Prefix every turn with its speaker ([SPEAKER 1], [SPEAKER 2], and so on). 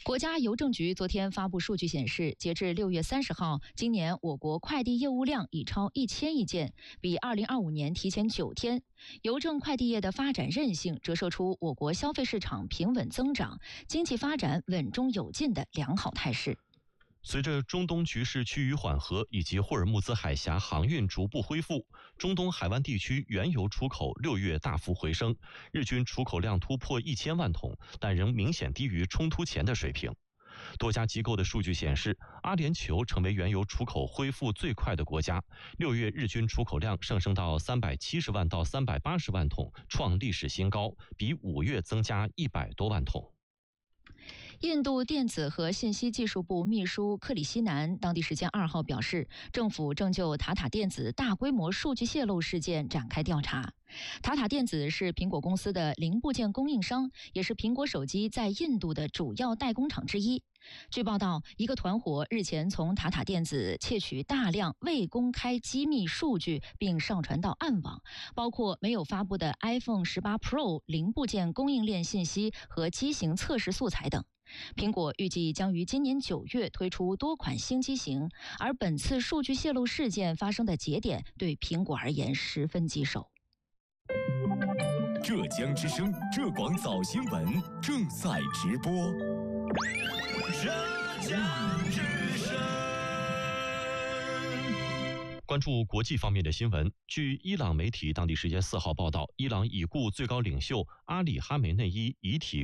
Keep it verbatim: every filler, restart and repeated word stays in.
[SPEAKER 1] 国家邮政局昨天发布数据显示，截至六月三十号，今年我国快递业务量已超一千亿件，比二零二五年提前九天。邮政快递业的发展韧性折射出我国消费市场平稳增长、经济发展稳中有进的良好态势。
[SPEAKER 2] 随着中东局势趋于缓和以及霍尔木兹海峡航运逐步恢复，中东海湾地区原油出口六月大幅回升，日均出口量突破一千万桶，但仍明显低于冲突前的水平。多家机构的数据显示，阿联酋成为原油出口恢复最快的国家，六月日均出口量上升到三百七十万到三百八十万桶，创历史新高，比五月增加一百多万桶。
[SPEAKER 1] 印度电子和信息技术部秘书克里希南当地时间二号表示，政府正就塔塔电子大规模数据泄露事件展开调查。塔塔电子是苹果公司的零部件供应商，也是苹果手机在印度的主要代工厂之一。据报道，一个团伙日前从塔塔电子窃取大量未公开机密数据，并上传到暗网，包括没有发布的 iPhone 十八 Pro 零部件供应链信息和机型测试素材等。苹果预计将于今年九月推出多款新机型，而本次数据泄露事件发生的节点对苹果而言十分棘手。
[SPEAKER 3] 浙江之声浙广早新闻正在直播。
[SPEAKER 4] 浙江之声。
[SPEAKER 2] 关注国际方面的新闻，据伊朗媒体当地时间四号报道，伊朗已故最高领袖阿里哈梅内伊遗体